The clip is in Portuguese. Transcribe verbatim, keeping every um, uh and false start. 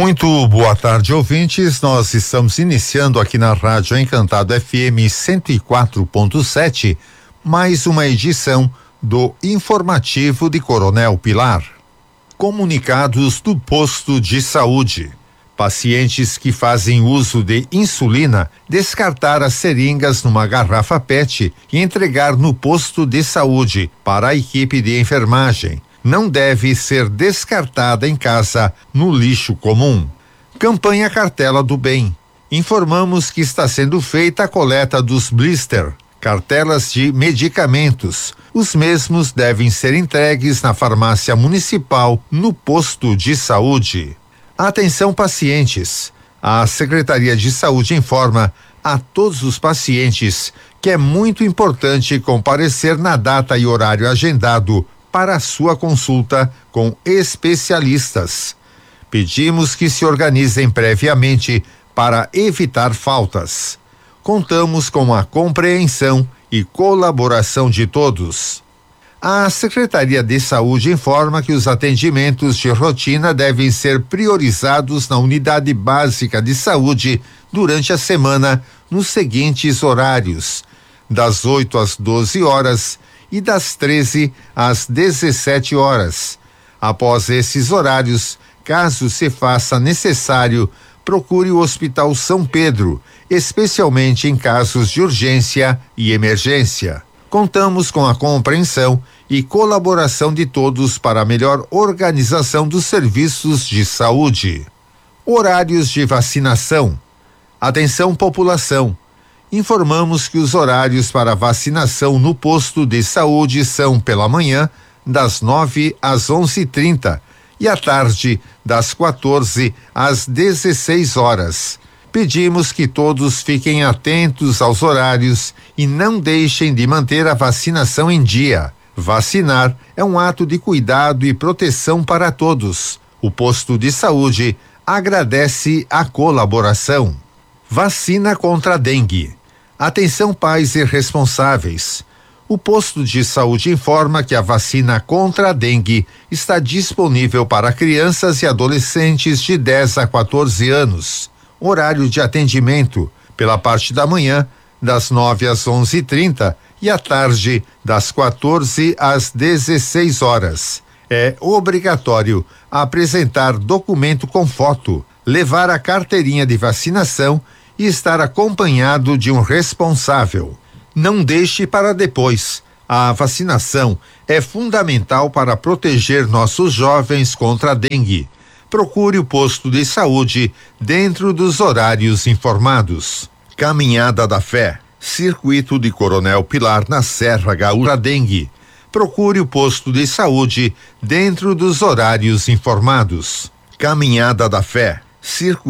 Muito boa tarde, ouvintes. Nós estamos iniciando aqui na Rádio Encantado F M cento e quatro ponto sete, mais uma edição do Informativo de Coronel Pilar. Comunicados do posto de saúde. Pacientes que fazem uso de insulina, descartar as seringas numa garrafa P E T e entregar no posto de saúde para a equipe de enfermagem. Não deve ser descartada em casa no lixo comum. Campanha Cartela do Bem. Informamos que está sendo feita a coleta dos blister, cartelas de medicamentos. Os mesmos devem ser entregues na farmácia municipal no posto de saúde. Atenção, pacientes. A Secretaria de Saúde informa a todos os pacientes que é muito importante comparecer na data e horário agendado para a sua consulta com especialistas. Pedimos que se organizem previamente para evitar faltas. Contamos com a compreensão e colaboração de todos. A Secretaria de Saúde informa que os atendimentos de rotina devem ser priorizados na Unidade Básica de Saúde durante a semana nos seguintes horários: das oito às doze horas e das treze às dezessete horas. Após esses horários, caso se faça necessário, procure o Hospital São Pedro, especialmente em casos de urgência e emergência. Contamos com a compreensão e colaboração de todos para a melhor organização dos serviços de saúde. Horários de vacinação. Atenção, população. Informamos que os horários para vacinação no posto de saúde são pela manhã, das nove às onze e trinta, e à tarde, das quatorze às dezesseis horas. Pedimos que todos fiquem atentos aos horários e não deixem de manter a vacinação em dia. Vacinar é um ato de cuidado e proteção para todos. O posto de saúde agradece a colaboração. Vacina contra a dengue. Atenção, pais e responsáveis. O posto de saúde informa que a vacina contra a dengue está disponível para crianças e adolescentes de dez a quatorze anos. Horário de atendimento pela parte da manhã, das nove às onze e trinta, e à tarde, das quatorze às dezesseis horas. É obrigatório apresentar documento com foto, levar a carteirinha de vacinação e estar acompanhado de um responsável. Não deixe para depois. A vacinação é fundamental para proteger nossos jovens contra a dengue. Procure o posto de saúde dentro dos horários informados. Caminhada da Fé, Circuito de Coronel Pilar na Serra Gaúcha Dengue. Procure o posto de saúde dentro dos horários informados. Caminhada da Fé, Circuito